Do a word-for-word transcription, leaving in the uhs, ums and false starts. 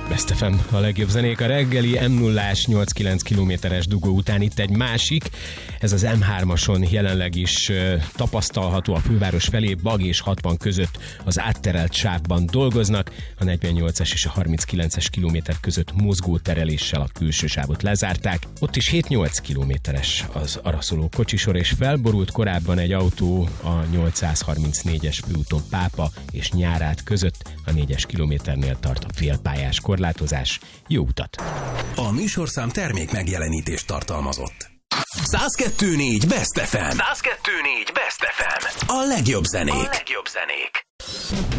Best ef em, a legjobb zenék a reggeli em nullás nyolc-kilenc kilométeres dugó után itt egy másik, ez az em hármason jelenleg is uh, tapasztalható a főváros felé, Bag és hatvan között az átterelt sávban dolgoznak, a negyvennyolcas és a harminckilences kilométer között mozgó tereléssel a külső sávot lezárták, ott is hét-nyolc kilométeres az araszoló kocsisor, és felborult korábban egy autó a nyolcszázharmincnégyes főúton Pápa és Nyárát között, a négyes kilométernél tart a félpályás korlátozás. Jó utat! A műsorszám termék megjelenítést tartalmazott. száz kettő négy Best ef em. száz kettő négy Best ef em. A legjobb zenék. A legjobb zenék.